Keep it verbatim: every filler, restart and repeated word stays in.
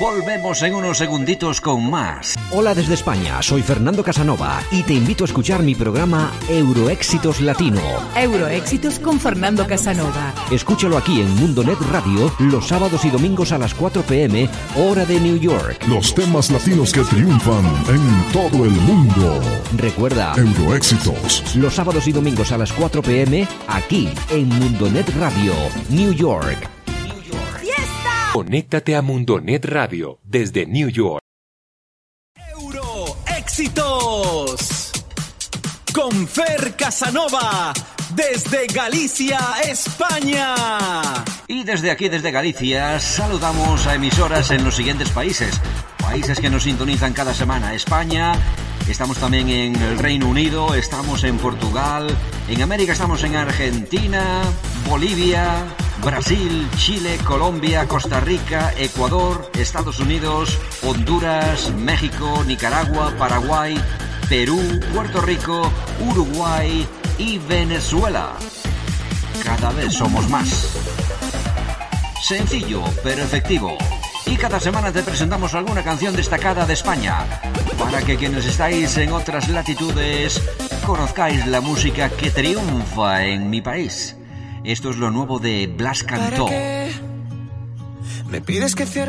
Volvemos en unos segunditos con más. Hola desde España, soy Fernando Casanova y te invito a escuchar mi programa Euroéxitos Latino. Euroéxitos con Fernando Casanova. Escúchalo aquí en Mundonet Radio los sábados y domingos a las cuatro pm, hora de New York. Los temas latinos que triunfan en todo el mundo. Recuerda, Euroéxitos. Los sábados y domingos a las cuatro pm, aquí en Mundonet Radio, New York. Conéctate a Mundonet Radio desde New York. Euroéxitos con Fer Casanova desde Galicia, España. Y desde aquí, desde Galicia, saludamos a emisoras en los siguientes países. Países que nos sintonizan cada semana. España, estamos también en el Reino Unido, estamos en Portugal, en América estamos en Argentina, Bolivia, Brasil, Chile, Colombia, Costa Rica, Ecuador, Estados Unidos, Honduras, México, Nicaragua, Paraguay, Perú, Puerto Rico, Uruguay y Venezuela. Cada vez somos más. Sencillo, pero efectivo. Y cada semana te presentamos alguna canción destacada de España, para que quienes estáis en otras latitudes conozcáis la música que triunfa en mi país. Esto es lo nuevo de Blas Cantó. Me pides que cierre